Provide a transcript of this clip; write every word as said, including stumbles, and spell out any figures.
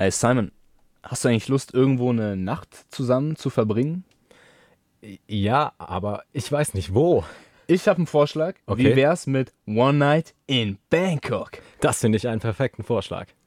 Ey, Simon, hast du eigentlich Lust, irgendwo eine Nacht zusammen zu verbringen? Ja, aber ich weiß nicht wo. Ich habe einen Vorschlag. Wie Okay, wär's mit One Night in Bangkok? das finde ich einen perfekten Vorschlag.